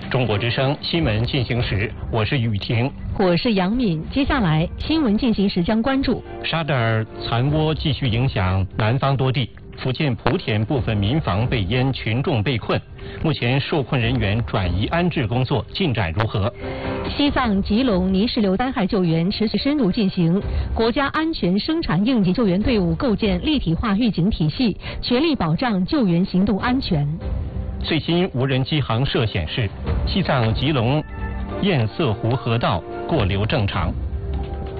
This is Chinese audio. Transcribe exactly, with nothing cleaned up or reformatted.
中国之声新闻进行时，我是雨婷， 我是杨敏。接下来新闻进行时将关注沙德尔残涡继续影响南方多地，福建莆田部分民房被淹，群众被困。目前受困人员转移安置工作进展如何？ 西藏、吉隆泥石流灾害救援持续深入进行，国家安全生产应急救援队伍构建立体化预警体系，全力保障救援行动安全。 最新无人机航摄显示，西藏吉隆堰塞湖河道过流正常。